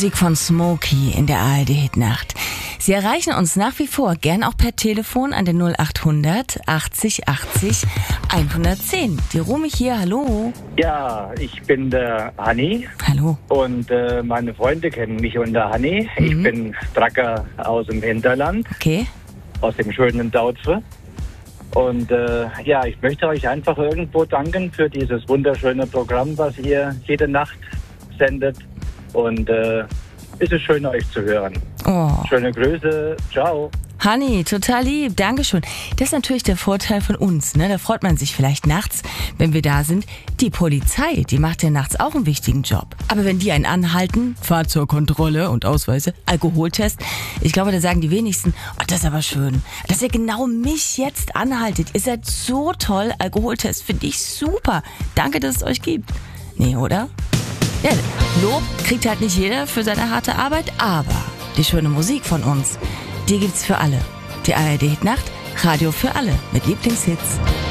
Musik von Smokey in der ARD-Hitnacht. Sie erreichen uns nach wie vor gern auch per Telefon an den 0800 80 80 110. Die Romy hier, hallo. Ja, ich bin der Hanni. Hallo. Und meine Freunde kennen mich unter Hanni. Ich bin Tracker aus dem Hinterland. Okay. Aus dem schönen Dautze. Und ich möchte euch einfach irgendwo danken für dieses wunderschöne Programm, was ihr jede Nacht sendet. Und es ist schön, euch zu hören. Oh. Schöne Grüße. Ciao. Hanni, total lieb. Dankeschön. Das ist natürlich der Vorteil von uns, ne? Da freut man sich vielleicht nachts, wenn wir da sind. Die Polizei, die macht ja nachts auch einen wichtigen Job. Aber wenn die einen anhalten, Fahrzeugkontrolle und Ausweise, Alkoholtest, ich glaube, da sagen die wenigsten, oh, das ist aber schön, dass ihr genau mich jetzt anhaltet. Ihr seid so toll. Alkoholtest finde ich super. Danke, dass es euch gibt. Nee, oder? Ja, Lob kriegt halt nicht jeder für seine harte Arbeit, aber die schöne Musik von uns, die gibt's für alle. Die ARD-Hitnacht, Radio für alle mit Lieblingshits.